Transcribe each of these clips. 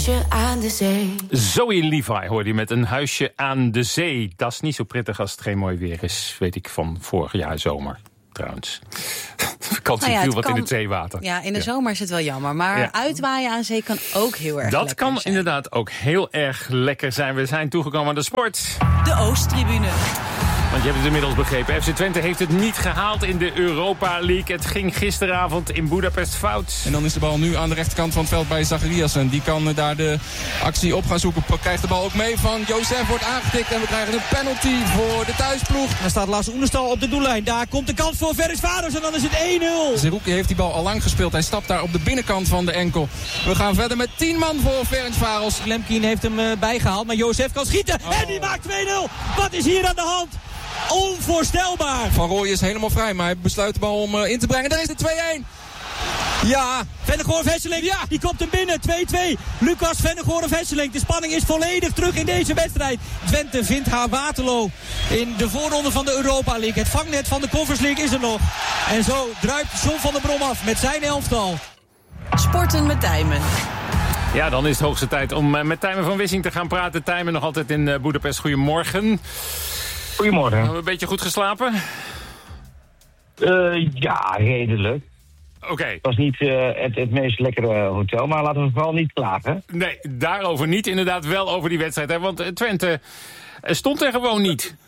huisje aan de zee. Zoe Levi hoorde je met een huisje aan de zee. Dat is niet zo prettig als het geen mooi weer is, weet ik van vorig jaar zomer. Trouwens. Vakantie viel wat in het zeewater. Ja, in de zomer is het wel jammer. Maar uitwaaien aan zee kan ook heel erg lekker zijn. Dat kan inderdaad ook heel erg lekker zijn. We zijn toegekomen aan de sport. De Oosttribune. Want je hebt het inmiddels begrepen. FC Twente heeft het niet gehaald in de Europa League. Het ging gisteravond in Boedapest fout. En dan is de bal nu aan de rechterkant van het veld bij Zachariasen. Die kan daar de actie op gaan zoeken. Krijgt de bal ook mee van Josef. Wordt aangetikt en we krijgen een penalty voor de thuisploeg. Dan staat Lars Oenestal op de doellijn. Daar komt de kans voor Ferencváros en dan is het 1-0. Zerouki heeft die bal al lang gespeeld. Hij stapt daar op de binnenkant van de enkel. We gaan verder met 10 man voor Ferencváros. Lemkien heeft hem bijgehaald, maar Josef kan schieten. En die maakt 2-0. Wat is hier aan de hand? Onvoorstelbaar. Van Rooij is helemaal vrij, maar hij besluit de bal om in te brengen. Daar is de 2-1. Ja. Vennegoor-Hesselink, die komt hem binnen. 2-2. Lucas Vennegoor-Hesselink. De spanning is volledig terug in deze wedstrijd. Twente vindt haar Waterloo in de voorronde van de Europa League. Het vangnet van de Conference League is er nog. En zo druipt John van der Brom af met zijn elftal. Sporten met Tijmen. Ja, dan is het hoogste tijd om met Tijmen van Wissing te gaan praten. Tijmen nog altijd in Boedapest. Goedemorgen. Goedemorgen. Hebben we een beetje goed geslapen? Ja, redelijk. Oké. Het was niet het meest lekkere hotel, maar laten we vooral niet klagen. Nee, daarover niet. Inderdaad wel over die wedstrijd. Hè? Want Twente stond er gewoon niet.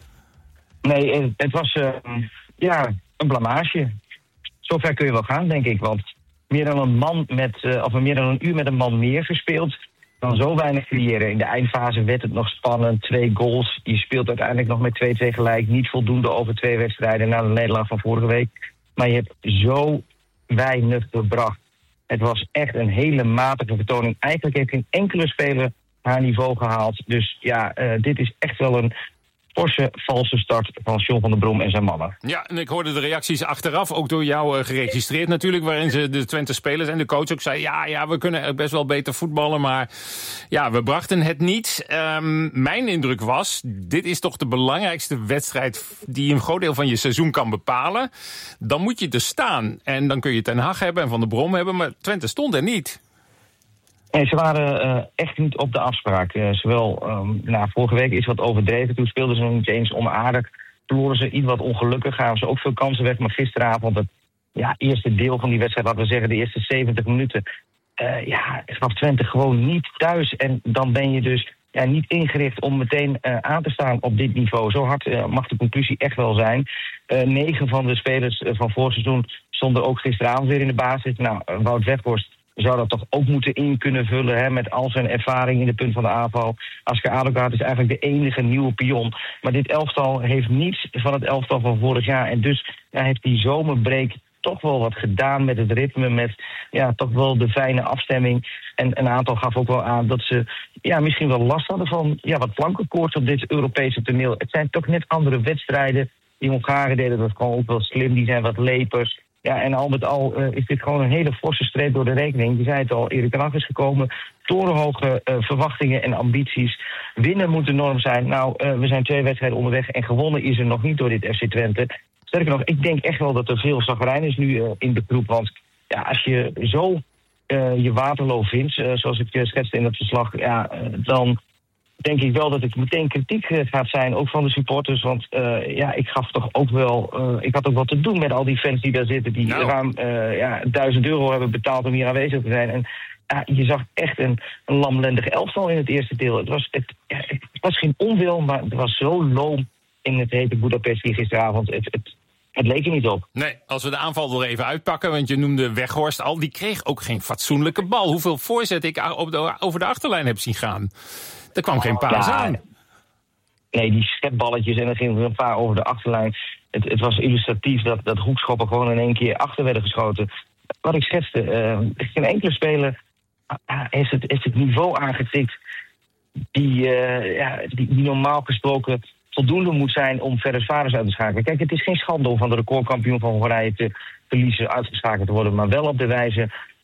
Nee, het was een blamage. Zover kun je wel gaan, denk ik. Want meer dan een uur met een man meer gespeeld. Dan zo weinig creëren. In de eindfase werd het nog spannend. 2 goals. Je speelt uiteindelijk nog met 2-2 gelijk. Niet voldoende over 2 wedstrijden na de nederlaag van vorige week. Maar je hebt zo weinig gebracht. Het was echt een hele matige vertoning. Eigenlijk heeft geen enkele speler haar niveau gehaald. Dus ja, dit is echt wel een forse valse start van John van der Brom en zijn mannen. Ja, en ik hoorde de reacties achteraf, ook door jou geregistreerd natuurlijk, waarin ze de Twente-spelers en de coach ook zei, ja, we kunnen best wel beter voetballen, maar ja, we brachten het niet. Mijn indruk was, dit is toch de belangrijkste wedstrijd die een groot deel van je seizoen kan bepalen. Dan moet je er staan. En dan kun je Ten Hag hebben en Van der Brom hebben, maar Twente stond er niet. Nee, ze waren echt niet op de afspraak. Vorige week is wat overdreven. Toen speelden ze nog niet eens onaardig. Verloren ze iets wat ongelukkig. Gaven ze ook veel kansen weg. Maar gisteravond, het eerste deel van die wedstrijd, laten we zeggen de eerste 70 minuten... gaf Twente gewoon niet thuis. En dan ben je dus niet ingericht om meteen aan te staan op dit niveau. Zo hard mag de conclusie echt wel zijn. 9 van de spelers van vorig seizoen stonden ook gisteravond weer in de basis. Nou, Wout Weghorst zou dat toch ook moeten in kunnen vullen, hè, met al zijn ervaring in de punt van de aanval. Asker Adegaard is eigenlijk de enige nieuwe pion. Maar dit elftal heeft niets van het elftal van vorig jaar. En dus heeft die zomerbreak toch wel wat gedaan met het ritme, met toch wel de fijne afstemming. En een aantal gaf ook wel aan dat ze misschien wel last hadden van wat flankenkoorts op dit Europese toneel. Het zijn toch net andere wedstrijden. Die Hongaren deden dat gewoon ook wel slim, die zijn wat lepers. Ja, en al met al is dit gewoon een hele forse streep door de rekening. Je zei het al, Erik ten Hag is gekomen. Torenhoge verwachtingen en ambities. Winnen moet de norm zijn. Nou, we zijn 2 wedstrijden onderweg en gewonnen is er nog niet door dit FC Twente. Sterker nog, ik denk echt wel dat er veel zagrijn is nu in de groep. Want als je zo je Waterloo vindt, zoals ik schetste in het verslag, dan denk ik wel dat het meteen kritiek gaat zijn, ook van de supporters. Want ik gaf toch ook wel, ik had ook wat te doen met al die fans die daar zitten, die ruim €1.000 hebben betaald om hier aanwezig te zijn. En je zag echt een lamlendig elftal in het eerste deel. Het was geen onwil, maar het was zo loom in het hete Boedapest hier gisteravond. Het leek er niet op. Nee, als we de aanval er even uitpakken, want je noemde Weghorst al, die kreeg ook geen fatsoenlijke bal. Hoeveel voorzet ik over de achterlijn heb zien gaan. Er kwam geen paas aan. Nee, die schepballetjes en er gingen er een paar over de achterlijn. Het was illustratief dat hoekschoppen gewoon in 1 keer achter werden geschoten. Wat ik schetste, geen enkele speler heeft het niveau aangetikt die normaal gesproken voldoende moet zijn om Ferencváros uit te schakelen. Kijk, het is geen schande om van de recordkampioen van Hongarije te verliezen, uitgeschakeld te worden, maar wel op de wijze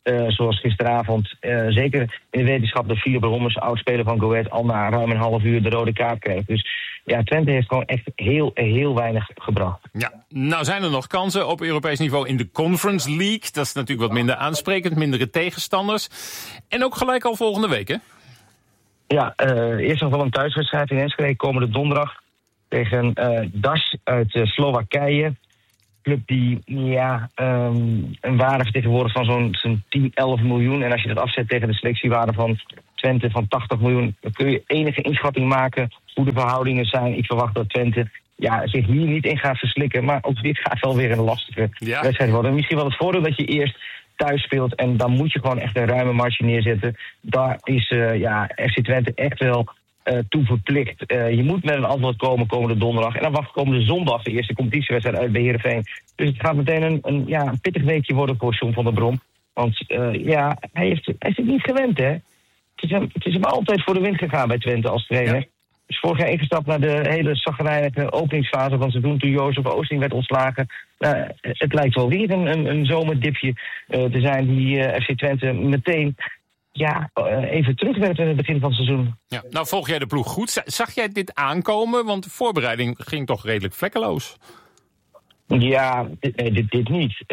Zoals gisteravond, zeker in de wetenschap dat Philip Rommers, oudspeler van Go Ahead, al na ruim een half uur de rode kaart kreeg. Dus ja, Twente heeft gewoon echt heel weinig gebracht. Ja, nou zijn er nog kansen op Europees niveau in de Conference League. Dat is natuurlijk wat minder aansprekend, mindere tegenstanders. En ook gelijk al volgende week, hè? Ja, eerst nog wel een thuiswedstrijd in Enschede komende donderdag tegen DAS uit Slowakije. Club die een waarde vertegenwoordigt van zo'n 10, 11 miljoen. En als je dat afzet tegen de selectiewaarde van Twente van 80 miljoen... dan kun je enige inschatting maken hoe de verhoudingen zijn. Ik verwacht dat Twente zich hier niet in gaat verslikken. Maar ook dit gaat wel weer een lastige wedstrijd worden. Misschien wel het voordeel dat je eerst thuis speelt en dan moet je gewoon echt een ruime marge neerzetten. Daar is FC Twente echt wel toe verplicht. Je moet met een antwoord komen komende donderdag. En dan wacht komende zondag de eerste competitiewedstrijd uit bij Heerenveen. Dus het gaat meteen een pittig weekje worden voor John van der Brom. Want hij is het niet gewend, hè. Het is hem altijd voor de wind gegaan bij Twente als trainer. Ja. Dus vorig jaar ingestapt naar de hele chagrijnige openingsfase van het seizoen toen Jozef Oosting werd ontslagen. Het lijkt wel weer een zomerdipje te zijn die FC Twente meteen even terugwerpt in het begin van het seizoen. Ja, nou volg jij de ploeg goed. Zag jij dit aankomen? Want de voorbereiding ging toch redelijk vlekkeloos. Ja, dit niet.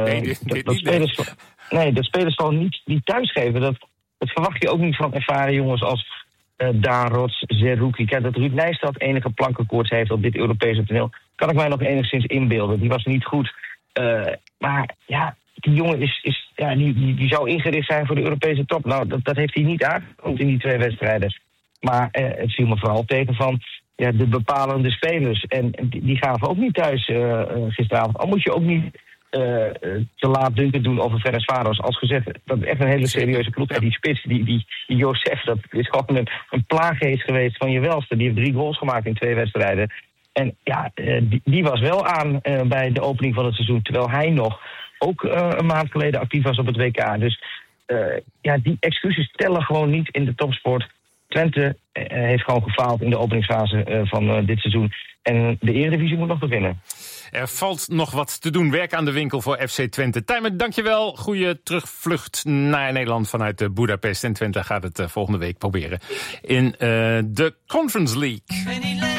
Dat spelers gewoon niet thuisgeven. Dat verwacht je ook niet van ervaren jongens als Daan Rots, Zerouki. Kijk, dat Ruud Nijstad enige plankenkoorts heeft op dit Europese toneel, kan ik mij nog enigszins inbeelden. Die was niet goed. Maar ja, die jongen die zou ingericht zijn voor de Europese top. Nou, dat heeft hij niet aangekomen in die 2 wedstrijden. Maar het viel me vooral tegen van de bepalende spelers. En die gaven ook niet thuis gisteravond. Al moet je ook niet te laat dunken doen over Ferencváros. Als gezegd, dat is echt een hele serieuze ploeg. Ja. Die spits, die Josef, dat is gewoon een plaaggeest geweest van je welste. Die heeft 3 goals gemaakt in 2 wedstrijden. En die was wel aan bij de opening van het seizoen. Terwijl hij nog ook een maand geleden actief was op het WK. Dus die excuses tellen gewoon niet in de topsport. Twente heeft gewoon gefaald in de openingsfase van dit seizoen. En de Eredivisie moet nog beginnen. Er valt nog wat te doen. Werk aan de winkel voor FC Twente. Tijmen, dankjewel. Goeie terugvlucht naar Nederland vanuit Budapest. En Twente gaat het volgende week proberen in de Conference League.